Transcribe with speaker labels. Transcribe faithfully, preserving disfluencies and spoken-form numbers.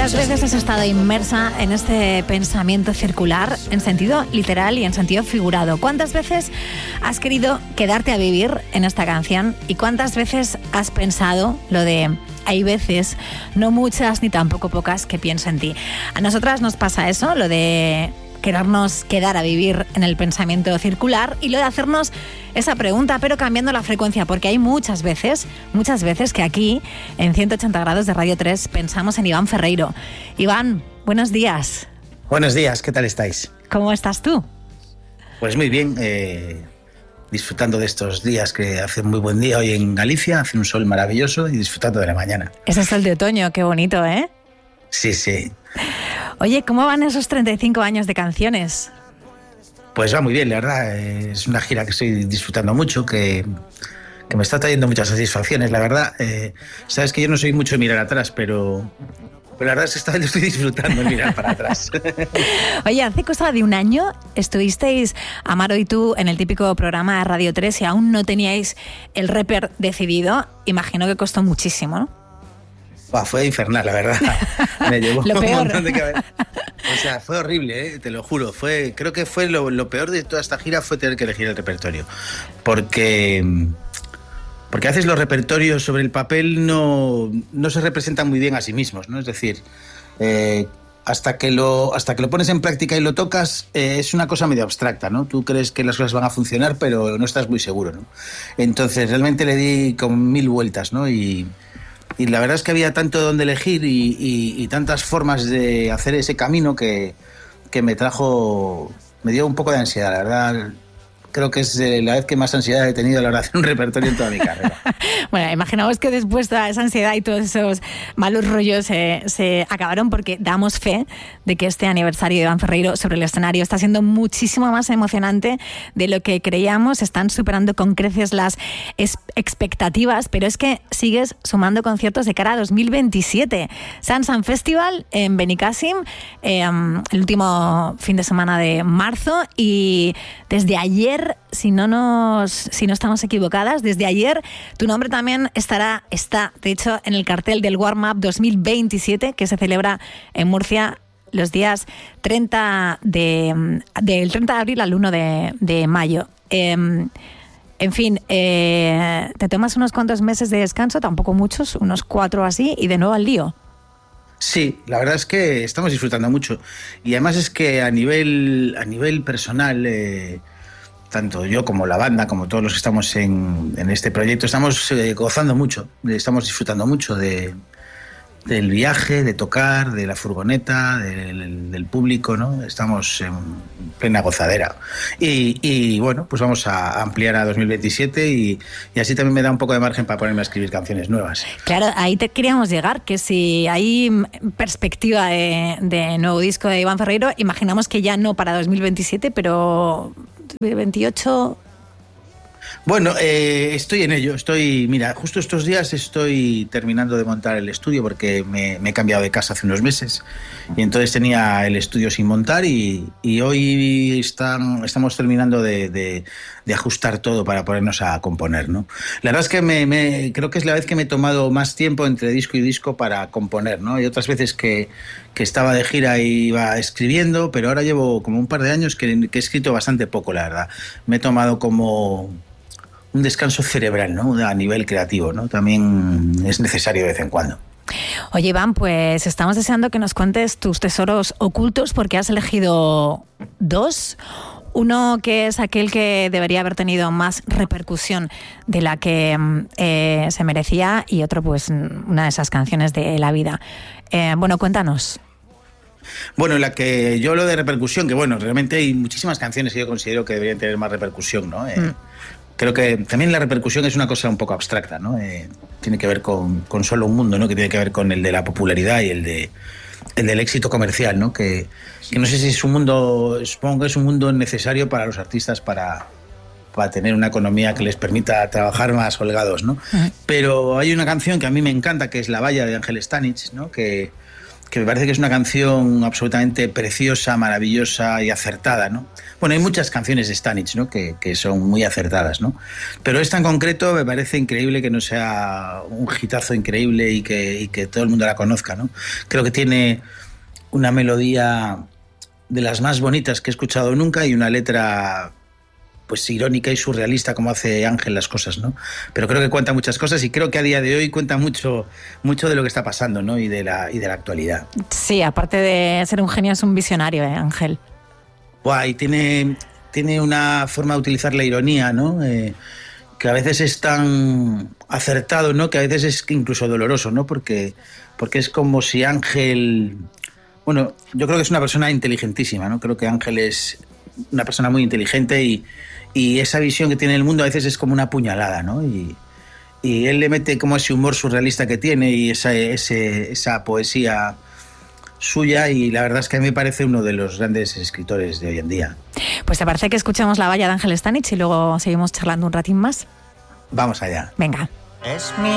Speaker 1: ¿Cuántas veces has estado inmersa en este pensamiento circular en sentido literal y en sentido figurado? ¿Cuántas veces has querido quedarte a vivir en esta canción? ¿Y cuántas veces has pensado lo de hay veces, no muchas ni tampoco pocas, que pienso en ti? A nosotras nos pasa eso, lo de querernos quedar a vivir en el pensamiento circular y lo de hacernos esa pregunta, pero cambiando la frecuencia, porque hay muchas veces, muchas veces que aquí, en ciento ochenta grados de Radio tres, pensamos en Iván Ferreiro. Iván, buenos días.
Speaker 2: Buenos días, ¿qué tal estáis?
Speaker 1: ¿Cómo estás tú?
Speaker 2: Pues muy bien, eh, disfrutando de estos días que hace muy buen día hoy en Galicia, hace un sol maravilloso y disfrutando de la mañana.
Speaker 1: Ese sol de otoño, qué bonito, ¿eh?
Speaker 2: Sí, sí.
Speaker 1: Oye, ¿cómo van esos treinta y cinco años de canciones?
Speaker 2: Pues va muy bien, la verdad. Es una gira que estoy disfrutando mucho, que, que me está trayendo muchas satisfacciones, la verdad. Eh, sabes que yo no soy mucho de mirar atrás, pero, pero la verdad es que esta vez estoy disfrutando de mirar para atrás.
Speaker 1: Oye, hace cosa de un año estuvisteis, Amaro y tú, en el típico programa de Radio tres y aún no teníais el reper decidido. Imagino que costó muchísimo, ¿no?
Speaker 2: Bah, fue infernal, la verdad. Me llevó
Speaker 1: Lo
Speaker 2: un
Speaker 1: peor.
Speaker 2: montón de cabeza. O sea, fue horrible, ¿eh? Te lo juro. Fue, creo que fue lo, lo peor de toda esta gira fue tener que elegir el repertorio. Porque, porque a veces los repertorios sobre el papel no, no se representan muy bien a sí mismos, ¿no? Es decir, eh, hasta, que lo, hasta que lo pones en práctica y lo tocas, eh, es una cosa medio abstracta, ¿no? Tú crees que las cosas van a funcionar, pero no estás muy seguro, ¿no? Entonces, realmente le di con mil vueltas, ¿no? Y... Y la verdad es que había tanto donde elegir y, y, y tantas formas de hacer ese camino que, que me trajo, me dio un poco de ansiedad, la verdad. Creo que es la vez que más ansiedad he tenido a la hora de hacer un repertorio en toda mi carrera.
Speaker 1: Bueno, imaginamos que después de esa ansiedad y todos esos malos rollos se, se acabaron, porque damos fe de que este aniversario de Iván Ferreiro sobre el escenario está siendo muchísimo más emocionante de lo que creíamos. Están superando con creces las es- expectativas, pero es que sigues sumando conciertos de cara a dos mil veintisiete. Sansan Festival en Benicàssim, eh, el último fin de semana de marzo, y desde ayer, si no nos, si no estamos equivocadas, desde ayer tu nombre también estará, está, de hecho, en el cartel del Warm Up dos mil veintisiete, que se celebra en Murcia los días treinta de, del treinta de abril al uno de, de mayo. Eh, en fin, eh, te tomas unos cuantos meses de descanso, tampoco muchos, unos cuatro así, y de nuevo al lío.
Speaker 2: Sí, la verdad es que estamos disfrutando mucho. Y además es que a nivel, a nivel personal... Eh, tanto yo como la banda, como todos los que estamos en, en este proyecto, estamos eh, gozando mucho, estamos disfrutando mucho de, del viaje, de tocar, de la furgoneta, del, del público, ¿no? Estamos en plena gozadera. Y, y bueno, pues vamos a ampliar a dos mil veintisiete y, y así también me da un poco de margen para ponerme a escribir canciones nuevas.
Speaker 1: Claro, ahí te queríamos llegar, que si hay perspectiva de, de nuevo disco de Iván Ferreiro, imaginamos que ya no para dos mil veintisiete, pero veintiocho...
Speaker 2: Bueno, eh, estoy en ello, estoy, mira, justo estos días estoy terminando de montar el estudio porque me, me he cambiado de casa hace unos meses y entonces tenía el estudio sin montar y, y hoy están, estamos terminando de, de, de ajustar todo para ponernos a componer, ¿no? La verdad es que me, me, creo que es la vez que me he tomado más tiempo entre disco y disco para componer, ¿no? Hay otras veces que, que estaba de gira y iba escribiendo, pero ahora llevo como un par de años que, que he escrito bastante poco, la verdad. Me he tomado como... un descanso cerebral, ¿no? A nivel creativo, ¿no? También es necesario de vez en cuando.
Speaker 1: Oye, Iván, pues estamos deseando que nos cuentes tus tesoros ocultos, porque has elegido dos. Uno que es aquel que debería haber tenido más repercusión de la que eh, se merecía, y otro, pues, una de esas canciones de la vida. Eh, bueno, cuéntanos.
Speaker 2: Bueno, la que yo hablo de repercusión, que bueno, realmente hay muchísimas canciones que yo considero que deberían tener más repercusión, ¿no? Eh, mm. Creo que también la repercusión es una cosa un poco abstracta, ¿no? Eh, tiene que ver con, con solo un mundo, ¿no? Que tiene que ver con el de la popularidad y el de el del éxito comercial, ¿no? Que, que no sé si es un mundo, supongo que es un mundo necesario para los artistas para, para tener una economía que les permita trabajar más holgados, ¿no? Uh-huh. Pero hay una canción que a mí me encanta, que es La valla de Ángel Stanich, ¿no? Que que me parece que es una canción absolutamente preciosa, maravillosa y acertada, ¿no? Bueno, hay muchas canciones de Stanich, ¿no? que, que son muy acertadas, ¿no? Pero esta en concreto me parece increíble que no sea un hitazo increíble y que, y que todo el mundo la conozca, ¿no? Creo que tiene una melodía de las más bonitas que he escuchado nunca y una letra pues irónica y surrealista como hace Ángel las cosas, ¿no? Pero creo que cuenta muchas cosas y creo que a día de hoy cuenta mucho, mucho de lo que está pasando, ¿no? Y de la, y de la actualidad.
Speaker 1: Sí, aparte de ser un genio, es un visionario, ¿eh, Ángel?
Speaker 2: Buah, y tiene, tiene una forma de utilizar la ironía, ¿no? Eh, que a veces es tan acertado, ¿no? Que a veces es incluso doloroso, ¿no? Porque, porque es como si Ángel... Bueno, yo creo que es una persona inteligentísima, ¿no? Creo que Ángel es una persona muy inteligente y, y esa visión que tiene el mundo a veces es como una puñalada, ¿no? Y, y él le mete como ese humor surrealista que tiene y esa, ese, esa poesía suya, y la verdad es que a mí me parece uno de los grandes escritores de hoy en día.
Speaker 1: Pues te parece que escuchemos La valla de Ángel Stanich y luego seguimos charlando un ratín más.
Speaker 2: Vamos allá.
Speaker 1: Venga.
Speaker 3: Es mi